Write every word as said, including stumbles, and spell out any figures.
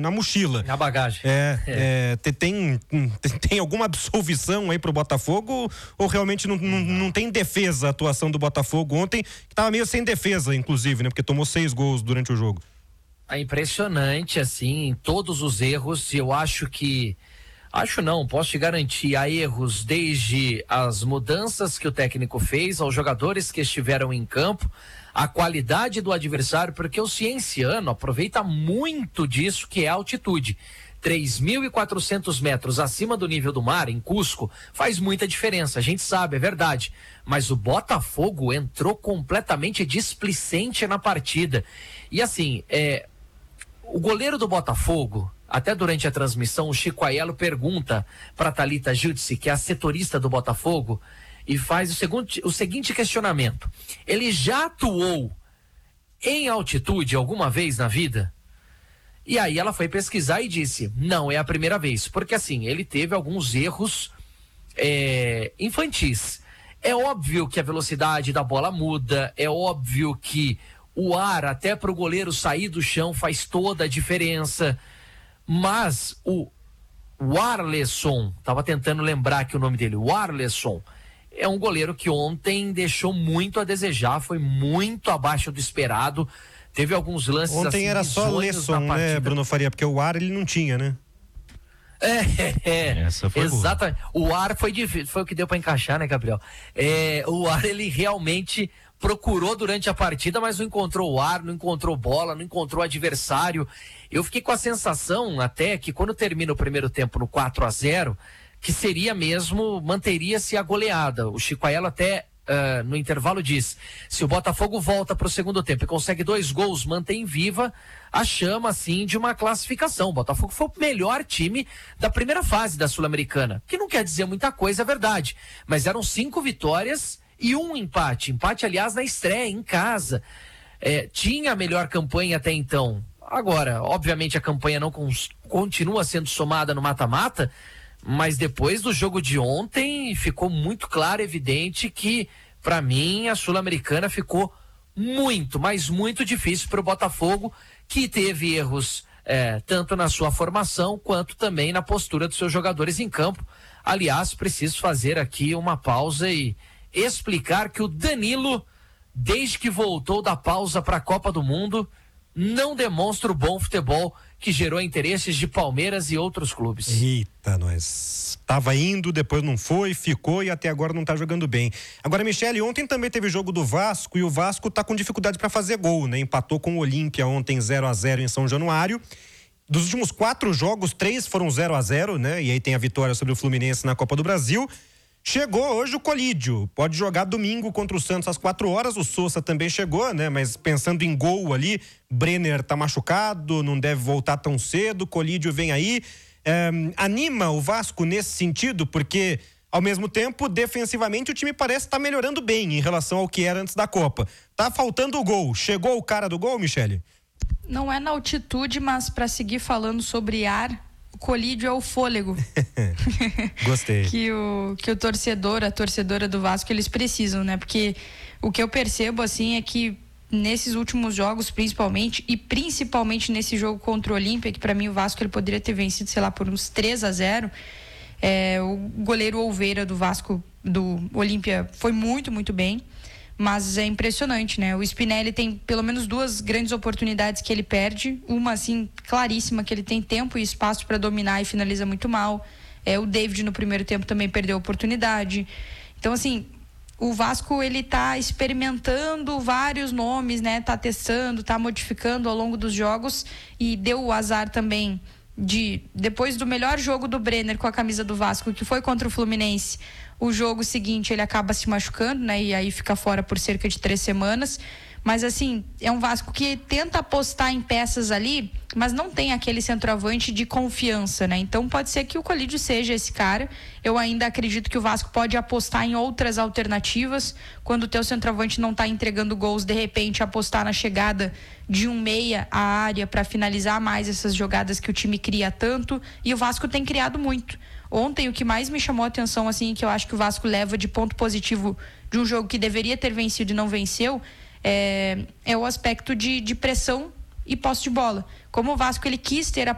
na mochila. Na bagagem. É, é. É, tem, tem, tem alguma absolvição aí pro Botafogo ou realmente não, não, não tem defesa a atuação do Botafogo ontem, que tava meio sem defesa, inclusive, né? Porque tomou seis gols durante o jogo. É impressionante, assim, todos os erros, e eu acho que Acho não, posso te garantir, há erros desde as mudanças que o técnico fez, aos jogadores que estiveram em campo, a qualidade do adversário, porque o cienciano aproveita muito disso, que é a altitude. três mil e quatrocentos metros acima do nível do mar, em Cusco, faz muita diferença, a gente sabe, é verdade. Mas o Botafogo entrou completamente displicente na partida. E assim, é, o goleiro do Botafogo, até durante a transmissão, o Chico Aiello pergunta para Thalita Jutsi, que é a setorista do Botafogo, e faz o, segundo, o seguinte questionamento: ele já atuou em altitude alguma vez na vida? E aí ela foi pesquisar e disse, não, é a primeira vez, porque assim, ele teve alguns erros é, infantis. É óbvio que a velocidade da bola muda, é óbvio que o ar até para o goleiro sair do chão faz toda a diferença. Mas o Warleson, estava tentando lembrar aqui o nome dele, Warleson, é um goleiro que ontem deixou muito a desejar, foi muito abaixo do esperado, teve alguns lances ontem assim, era só Lesson, né, Bruno Faria, porque o War ele não tinha, né? É, é, Essa foi exatamente. Boa. O ar foi difícil, foi o que deu para encaixar, né, Gabriel? É, o ar ele realmente procurou durante a partida, mas não encontrou o ar, não encontrou bola, não encontrou adversário. Eu fiquei com a sensação até que quando termina o primeiro tempo no quatro a zero, que seria mesmo, manteria-se a goleada. O Chico Aiello até uh, no intervalo diz, se o Botafogo volta para o segundo tempo e consegue dois gols, mantém viva a chama assim de uma classificação. O Botafogo foi o melhor time da primeira fase da Sul-Americana, que não quer dizer muita coisa, é verdade, mas eram cinco vitórias e um empate, empate aliás na estreia, em casa, é, tinha a melhor campanha até então. Agora, obviamente a campanha não cons- continua sendo somada no mata-mata, mas depois do jogo de ontem ficou muito claro, evidente que para mim a Sul-Americana ficou muito, mas muito difícil para o Botafogo, que teve erros é, tanto na sua formação quanto também na postura dos seus jogadores em campo. Aliás, preciso fazer aqui uma pausa e explicar que o Danilo, desde que voltou da pausa para a Copa do Mundo, não demonstra o bom futebol que gerou interesses de Palmeiras e outros clubes. Eita, nós tava indo, depois não foi, ficou e até agora não tá jogando bem. Agora, Michele, ontem também teve jogo do Vasco e o Vasco tá com dificuldade para fazer gol, né? Empatou com o Olímpia ontem zero a zero em São Januário. Dos últimos quatro jogos, três foram zero a zero, né? E aí tem a vitória sobre o Fluminense na Copa do Brasil. Chegou hoje o Colídio, pode jogar domingo contra o Santos às quatro horas, o Sousa também chegou, né? Mas pensando em gol ali, Brenner tá machucado, não deve voltar tão cedo, Colídio vem aí. É, anima o Vasco nesse sentido, porque ao mesmo tempo, defensivamente, o time parece estar tá melhorando bem em relação ao que era antes da Copa. Tá faltando o gol, chegou o cara do gol, Michele? Não é na altitude, mas para seguir falando sobre ar, Colídio é o fôlego. Gostei. que, o, que o torcedor, a torcedora do Vasco, eles precisam, né? Porque o que eu percebo, assim, é que nesses últimos jogos, principalmente, e principalmente nesse jogo contra o Olímpia, que pra mim o Vasco ele poderia ter vencido, sei lá, por uns três a zero, é, o goleiro Olveira do Vasco, do Olímpia, foi muito, muito bem. Mas é impressionante, né? O Spinelli tem pelo menos duas grandes oportunidades que ele perde. Uma, assim, claríssima, que ele tem tempo e espaço para dominar e finaliza muito mal. É, o David, no primeiro tempo, também perdeu a oportunidade. Então, assim, o Vasco, ele tá experimentando vários nomes, né? Tá testando, tá modificando ao longo dos jogos. E deu o azar também de, depois do melhor jogo do Brenner com a camisa do Vasco, que foi contra o Fluminense, o jogo seguinte ele acaba se machucando, né? E aí fica fora por cerca de três semanas. Mas assim, é um Vasco que tenta apostar em peças ali, mas não tem aquele centroavante de confiança, né? Então pode ser que o Colídio seja esse cara. Eu ainda acredito que o Vasco pode apostar em outras alternativas. Quando o teu centroavante não tá entregando gols, de repente apostar na chegada de um meia à área para finalizar mais essas jogadas que o time cria tanto. E o Vasco tem criado muito. Ontem o que mais me chamou a atenção, assim, que eu acho que o Vasco leva de ponto positivo de um jogo que deveria ter vencido e não venceu, é, é o aspecto de, de pressão e posse de bola. Como o Vasco ele quis ter a